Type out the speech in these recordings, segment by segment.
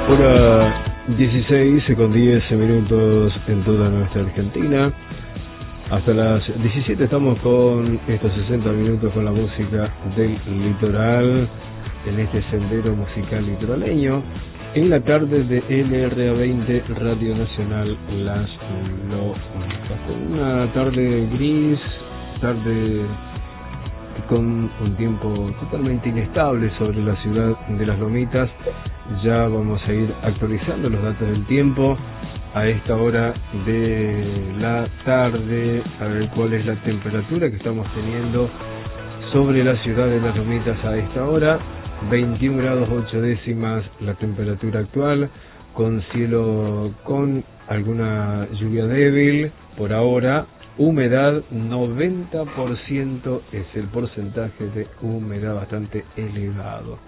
Hora 16 con 10 minutos en toda nuestra Argentina. Hasta las 17 estamos con estos 60 minutos con la música del litoral, en este sendero musical litoraleño, en la tarde de LRA20 Radio Nacional Las Lomitas. Con una tarde gris, tarde con un tiempo totalmente inestable sobre la ciudad de Las Lomitas. Ya vamos a ir actualizando los datos del tiempo a esta hora de la tarde, a ver cuál es la temperatura que estamos teniendo sobre la ciudad de Las Lomitas a esta hora. 21 grados 8 décimas la temperatura actual, con cielo con alguna lluvia débil por ahora. Humedad 90% es el porcentaje de humedad, bastante elevado.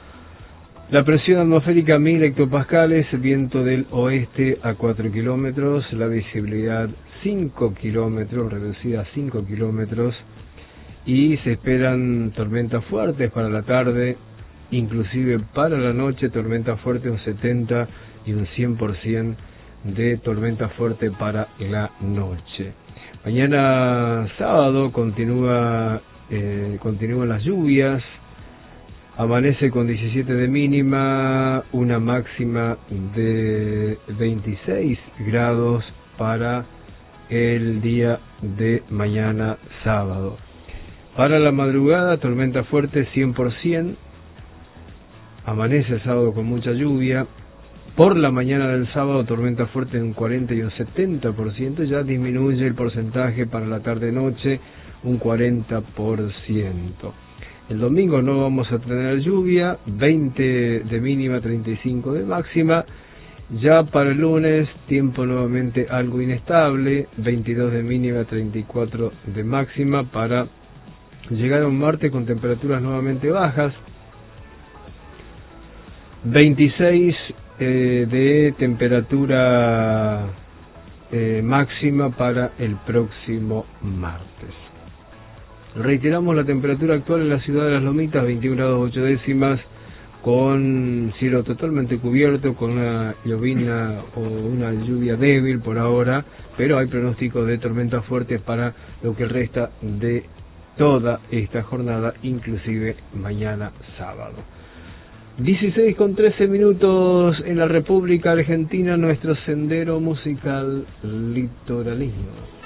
La presión atmosférica 1000 hectopascales, viento del oeste a 4 kilómetros, la visibilidad 5 kilómetros, reducida a 5 kilómetros, y se esperan tormentas fuertes para la tarde, inclusive para la noche, tormenta fuerte un 70 y un 100% de tormenta fuerte para la noche. Mañana sábado continúan las lluvias, amanece con 17 de mínima, una máxima de 26 grados para el día de mañana sábado. Para la madrugada, tormenta fuerte 100%, amanece el sábado con mucha lluvia. Por la mañana del sábado, tormenta fuerte en un 40 y un 70%, ya disminuye el porcentaje para la tarde-noche, un 40%. El domingo no vamos a tener lluvia, 20 de mínima, 35 de máxima. Ya para el lunes, tiempo nuevamente algo inestable, 22 de mínima, 34 de máxima, para llegar a un martes con temperaturas nuevamente bajas, 26 de temperatura máxima para el próximo martes. Reiteramos la temperatura actual en la ciudad de Las Lomitas, 21 grados 8 décimas, con cielo totalmente cubierto, con una llovizna o una lluvia débil por ahora, pero hay pronóstico de tormentas fuertes para lo que resta de toda esta jornada, inclusive mañana sábado. 16 con 13 minutos en la República Argentina, nuestro sendero musical litoraleño.